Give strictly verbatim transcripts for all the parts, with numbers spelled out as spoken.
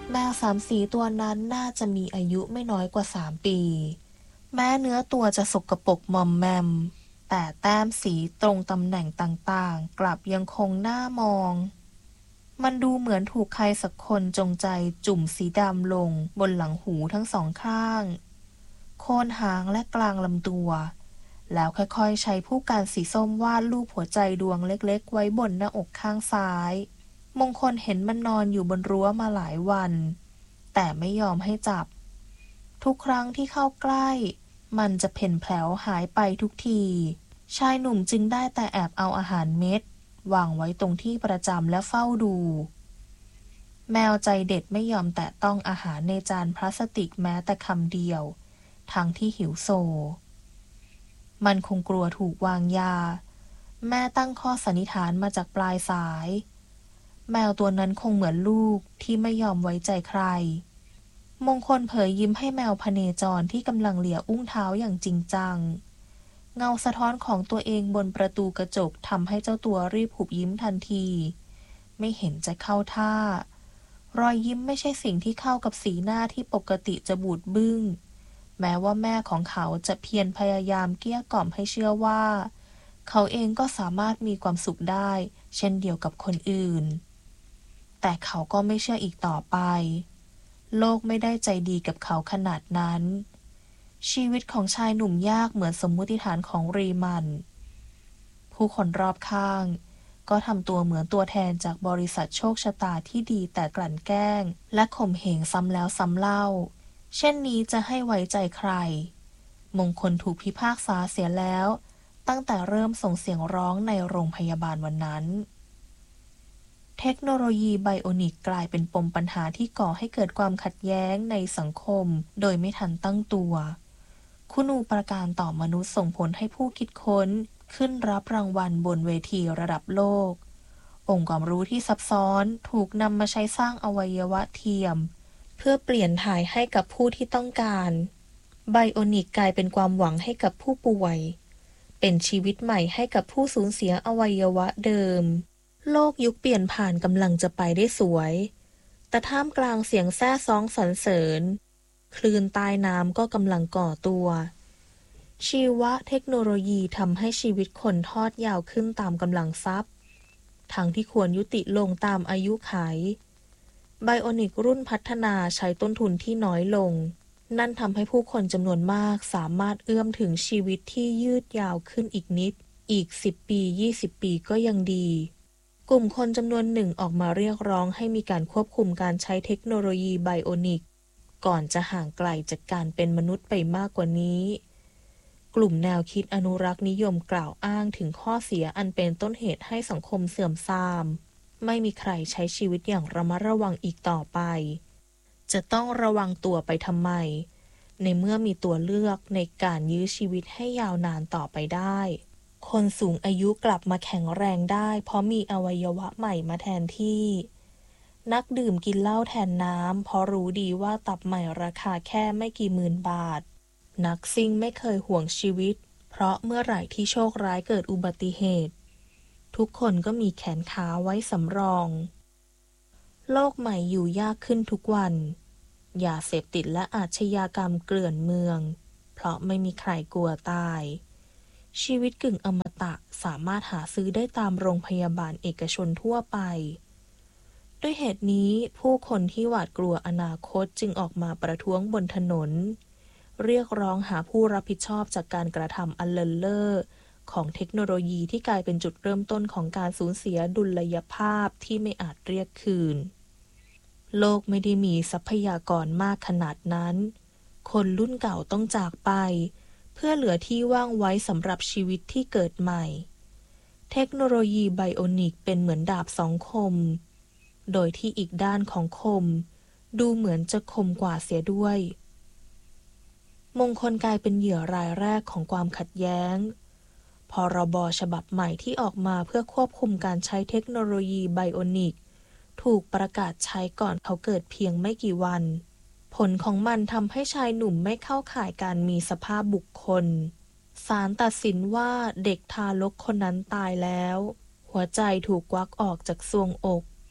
แมวสามสีตัวนั้นน่าจะมีอายุไม่น้อยกว่าสามปีแม้เนื้อตัวจะสกปรกมอมแมมแต่แต้มสีตรงตำแหน่งต่างๆกลับยังคงน่ามองมันดูเหมือนถูกใครสักคนจงใจจุ่มสีดำลงบนหลังหูทั้งสองข้างโคนหางและกลางลำตัวแล้วค่อยๆใช้ผู้การสีส้มวาดรูปหัวใจดวงเล็กๆไว้บนหน้าอกข้างซ้ายมงคลเห็นมันนอนอยู่บนรั้วมาหลายวันแต่ไม่ยอมให้จับทุกครั้งที่เข้าใกล้มันจะเพ่นแผลวหายไปทุกทีชายหนุ่มจึงได้แต่แอบเอาอาหารเม็ดวางไว้ตรงที่ประจำและเฝ้าดูแมวใจเด็ดไม่ยอมแตะต้องอาหารในจานพลาสติกแม้แต่คำเดียวทั้งที่หิวโซมันคงกลัวถูกวางยาแม่ตั้งข้อสันนิษฐานมาจากปลายสายแมวตัวนั้นคงเหมือนลูกที่ไม่ยอมไว้ใจใครมงคลเผยยิ้มให้แมวพเนจรที่กำลังเหลี่ยอุ้งเท้าอย่างจริงจังเงาสะท้อนของตัวเองบนประตูกระจกทำให้เจ้าตัวรีบหุบยิ้มทันทีไม่เห็นจะเข้าท่ารอยยิ้มไม่ใช่สิ่งที่เข้ากับสีหน้าที่ปกติจะบูดบึ้งแม้ว่าแม่ของเขาจะเพียรพยายามเกลี้ยกล่อมให้เชื่อว่าเขาเองก็สามารถมีความสุขได้เช่นเดียวกับคนอื่นแต่เขาก็ไม่เชื่ออีกต่อไปโลกไม่ได้ใจดีกับเขาขนาดนั้นชีวิตของชายหนุ่มยากเหมือนสมมุติฐานของรีมันผู้คนรอบข้างก็ทำตัวเหมือนตัวแทนจากบริษัทโชคชะตาที่ดีแต่กลั่นแกล้งและข่มเหงซ้ำแล้วซ้ำเล่าเช่นนี้จะให้ไว้ใจใครมงคลถูกพิพากษาเสียแล้วตั้งแต่เริ่มส่งเสียงร้องในโรงพยาบาลวันนั้นเทคโนโลยีไบโอนิกกลายเป็นปมปัญหาที่ก่อให้เกิดความขัดแย้งในสังคมโดยไม่ทันตั้งตัวคุณูปการต่อมนุษย์ส่งผลให้ผู้คิดค้นขึ้นรับรางวัลบนเวทีระดับโลกองค์ความรู้ที่ซับซ้อนถูกนำมาใช้สร้างอวัยวะเทียมเพื่อเปลี่ยนถ่ายให้กับผู้ที่ต้องการไบโอนิกกลายเป็นความหวังให้กับผู้ป่วยเป็นชีวิตใหม่ให้กับผู้สูญเสียอวัยวะเดิมโลกยุคเปลี่ยนผ่านกำลังจะไปได้สวยแต่ท่ามกลางเสียงแซ่ซ้องสรรเสริญคลื่นใต้น้ำก็กำลังก่อตัวชีวเทคโนโลยีทำให้ชีวิตคนทอดยาวขึ้นตามกำลังทรัพย์ทั้งที่ควรยุติลงตามอายุขัยไบโอนิกรุ่นพัฒนาใช้ต้นทุนที่น้อยลงนั่นทำให้ผู้คนจำนวนมากสามารถเอื้อมถึงชีวิตที่ยืดยาวขึ้นอีกนิดอีกสิบปียี่สิบปีก็ยังดีกลุ่มคนจำนวนหนึ่งออกมาเรียกร้องให้มีการควบคุมการใช้เทคโนโลยีไบโอนิกก่อนจะห่างไกลจากการเป็นมนุษย์ไปมากกว่านี้กลุ่มแนวคิดอนุรักษ์นิยมกล่าวอ้างถึงข้อเสียอันเป็นต้นเหตุให้สังคมเสื่อมทรามไม่มีใครใช้ชีวิตอย่างระมัดระวังอีกต่อไปจะต้องระวังตัวไปทำไมในเมื่อมีตัวเลือกในการยื้อชีวิตให้ยาวนานต่อไปได้คนสูงอายุกลับมาแข็งแรงได้เพราะมีอวัยวะใหม่มาแทนที่นักดื่มกินเหล้าแทนน้ำเพราะรู้ดีว่าตับใหม่ราคาแค่ไม่กี่หมื่นบาทนักซิ่งไม่เคยห่วงชีวิตเพราะเมื่อไหร่ที่โชคร้ายเกิดอุบัติเหตุทุกคนก็มีแขนขาไว้สำรองโลกใหม่อยู่ยากขึ้นทุกวันยาเสพติดและอาชญากรรมเกลื่อนเมืองเพราะไม่มีใครกลัวตายชีวิตกึ่งอมตะสามารถหาซื้อได้ตามโรงพยาบาลเอกชนทั่วไปด้วยเหตุนี้ผู้คนที่หวาดกลัวอนาคตจึงออกมาประท้วงบนถนนเรียกร้องหาผู้รับผิดชอบจากการกระทำอันเลินเล่อของเทคโนโลยีที่กลายเป็นจุดเริ่มต้นของการสูญเสียดุลยภาพที่ไม่อาจเรียกคืนโลกไม่ได้มีทรัพยากรมากขนาดนั้นคนรุ่นเก่าต้องจากไปเพื่อเหลือที่ว่างไว้สำหรับชีวิตที่เกิดใหม่เทคโนโลยีไบโอนิกเป็นเหมือนดาบสองคมโดยที่อีกด้านของคมดูเหมือนจะคมกว่าเสียด้วยมงคลกลายเป็นเหยื่อรายแรกของความขัดแย้งพรบฉบับใหม่ที่ออกมาเพื่อควบคุมการใช้เทคโนโลยีไบโอนิกถูกประกาศใช้ก่อนเขาเกิดเพียงไม่กี่วันผลของมันทำให้ชายหนุ่มไม่เข้าข่ายการมีสภาพบุคคลศาลตัดสินว่าเด็กทารกคนนั้นตายแล้วหัวใจถูกควักออกจากทรวงอก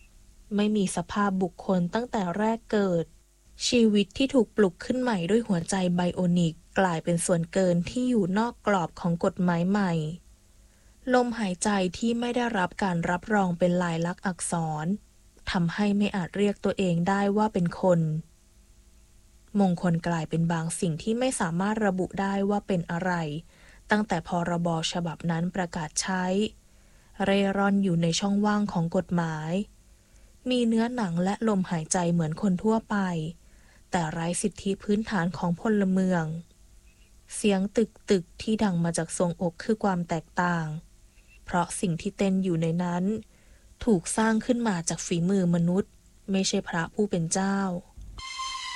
ไม่มีสภาพบุคคลตั้งแต่แรกเกิดชีวิตที่ถูกปลุกขึ้นใหม่ด้วยหัวใจไบโอนิกกลายเป็นส่วนเกินที่อยู่นอกกรอบของกฎหมายใหม่ลมหายใจที่ไม่ได้รับการรับรองเป็นลายลักษณ์อักษรทำให้ไม่อาจเรียกตัวเองได้ว่าเป็นคนมงคลกลายเป็นบางสิ่งที่ไม่สามารถระบุได้ว่าเป็นอะไรตั้งแต่พรบฉบับนั้นประกาศใช้เร่ร่อนอยู่ในช่องว่างของกฎหมายมีเนื้อหนังและลมหายใจเหมือนคนทั่วไปแต่ไร้สิทธิพื้นฐานของพลเมืองเสียงตึกตึกที่ดังมาจากทรวงอกคือความแตกต่างเพราะสิ่งที่เต้นอยู่ในนั้นถูกสร้างขึ้นมาจากฝีมือมนุษย์ไม่ใช่พระผู้เป็นเจ้า